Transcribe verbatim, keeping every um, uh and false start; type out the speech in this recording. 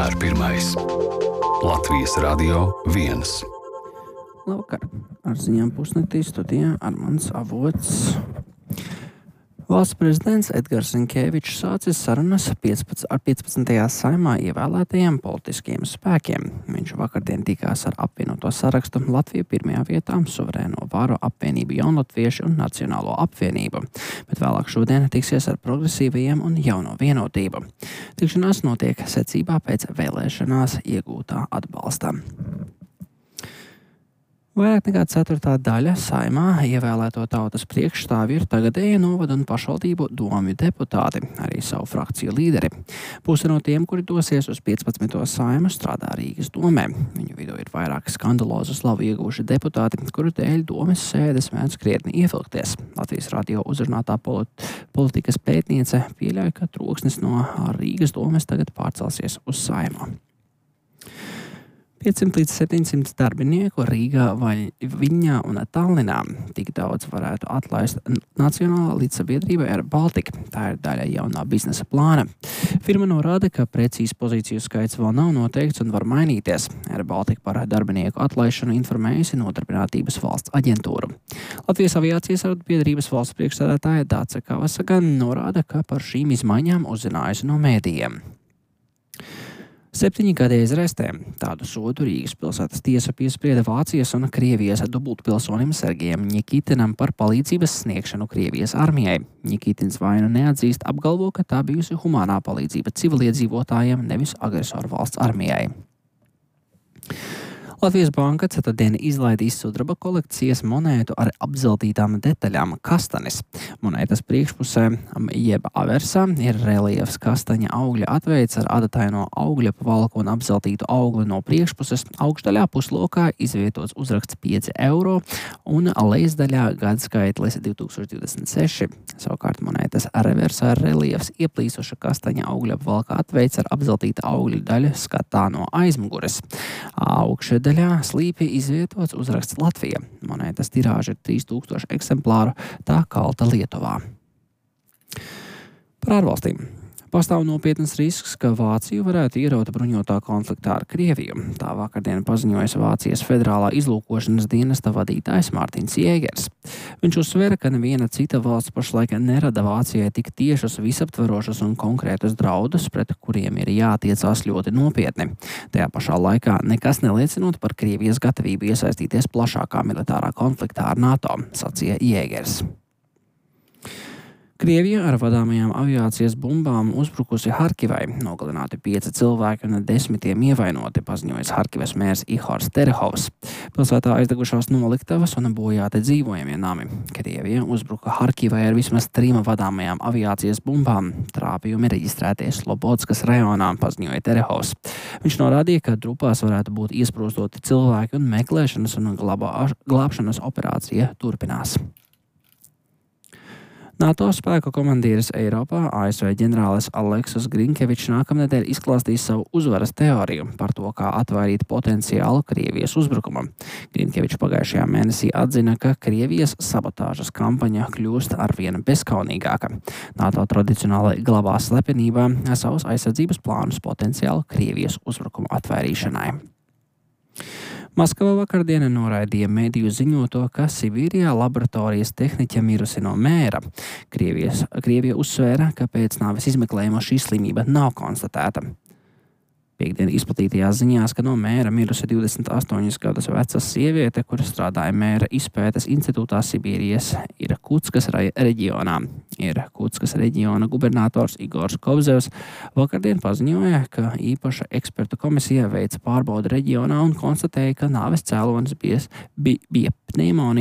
vienmēr pirmais. Latvijas Radio viens. Labvakar. Ar ziņām pusnaktī studijā Armands Avots. Valsts prezidents Edgars Rinkēvičs sācis sarunas piecpadsmit ar piecpadsmitajā saimā ievēlētajiem politiskiem spēkiem. Viņš vakardien tikās ar apvienoto sarakstu Latviju pirmajā vietā, Suverēno varu apvienību Jaunatviešu un Nacionālo apvienību, bet vēlāk šodien tiksies ar progresīvajiem un Jauno vienotību. Tikšanās notiek secībā pēc vēlēšanās iegūtā atbalsta. Vairāk nekā ceturtā daļa saimā ievēlēto tautas priekšstāvju ir tagadēja novadu un pašvaldību domju deputāti, arī savu frakciju līderi. Puse no tiem, kuri dosies uz piecpadsmito saimu, strādā Rīgas domē. Viņu vidū ir vairāki skandalozu slavu ieguvuši deputāti, kuru dēļ domes sēdes mēdz krietni ievilkties. Latvijas radio uzrunātā polit- politikas pētniece pieļauj, ka troksnis no Rīgas domes tagad pārcelsies uz saimu. piecsimt līdz septiņsimt darbinieku Rīgā, Viļņā un Tallinā. Tik daudz varētu atlaist Nacionālā līdzsabiedrība Air Baltica. Tā ir daļa jaunā biznesa plāna. Firma norāda, ka precīzi pozīciju skaits vēl nav noteikts un var mainīties. Air Baltica par darbinieku atlaišanu informējusi Nodarbinātības valsts aģentūru. Latvijas aviācijas arotbiedrības valsts priekšsēdētāja Dāce Kavasa gan norāda, ka par šīm izmaiņām uzzinājusi no mēdījiem. Septiņi gadi aiz restēm. Tādu sodu Rīgas pilsētas tiesa piesprieda Vācijas un Krievijas dubultpilsonim Sergejam Ņikitinam par palīdzības sniegšanu Krievijas armijai. Ņikitins vainu neatzīst, apgalvo, ka tā bijusi humānā palīdzība civiliedzīvotājiem, nevis agresoru valsts armijai. Latvijas banka ceturtdien izlaida izsudraba kolekcijas monētu ar apzeltītām detaļām kastanis. Monētas priekšpusē, jeb aversā, ir reliefs kastaņa augļa atveids ar adataino augļa pavalku un apzeltītu augli no priekšpuses. Augšdaļā puslokā izvietots uzraksts pieci eiro un lejasdaļā gadskaitlis divi tūkstoši divdesmit seši. Savukārt monētas reversā reliefs ieplīsuša kastaņa augļa pavalka atveids ar apzeltīta augļa daļu skatā no aizmugures. Augšdaļā Daļā slīpi izvietots uzraksts Latvija. Monētas tirāža ir trīs tūkstoši eksemplāru, tā kalta Lietuvā. Par ārvalstīm. Pastāv nopietnas risks, ka Vāciju varētu ieraut bruņotā konfliktā ar Krieviju. Tā vakardien paziņojas Vācijas federālā izlūkošanas dienesta vadītājs Mārtiņš Jēgers. Viņš uzsvēra, ka neviena cita valsts pašlaik nerada Vācijai tik tiešus, visaptverošus un konkrētus draudus, pret kuriem ir jātiecās ļoti nopietni. Tajā pašā laikā nekas neliecinot par Krievijas gatavību iesaistīties plašākā militārā konfliktā ar NATO, sacīja Jēgers. Krievija ar vadāmajām aviācijas bumbām uzbrukusi Harkivai, nogalināti pieci cilvēki un desmitiem ievainoti, paziņojas Harkivas mērs Ihors Terehovs. Pilsētā aizdegušās noliktavas un bojāti dzīvojamie nami. Krievija uzbruka Harkivai ar vismaz trim vadāmajām aviācijas bumbām. Trāpījumi reģistrēti Slobodskas rajonā, paziņoja Terehovs. Viņš norādīja, ka drupās varētu būt iesprostoti cilvēki un meklēšanas un glabā, glābšanas operācija turpinās. NATO spēku komandieris Eiropā, A S V ģenerālis Aleksas Grinkevičs nākamnedēļ izklāstīs savu uzvaras teoriju par to, kā atvairīt potenciālu Krievijas uzbrukumam. Grinkevičs pagājušajā mēnesī atzina, ka Krievijas sabotāžas kampaņa kļūst arvien bezkaunīgāka. NATO tradicionāli glabā slepenībā savus aizsardzības plānus potenciālu Krievijas uzbrukuma atvairīšanai. Maskava vakardien noraidīja mediju ziņoto, ka Sibīrijā laboratorijas tehniķe mirusi no mēra. Krievijas, Krievija uzsvēra, ka pēc nāves izmeklējuma šī slimība nav konstatēta. Piektdien izplatītajās ziņās, ka no mēra mirusi divdesmit astoņus gadus veca sieviete, kura strādāja mēra izpētes institūtā Sibīrijas Irkutskas reģionā. Irkutskas reģiona gubernators Igors Kovzevs vakardien paziņoja, ka īpaša ekspertu komisija veica pārbaudi reģionā un konstatēja, ka nāves cēlonis bija, bija pneimonija.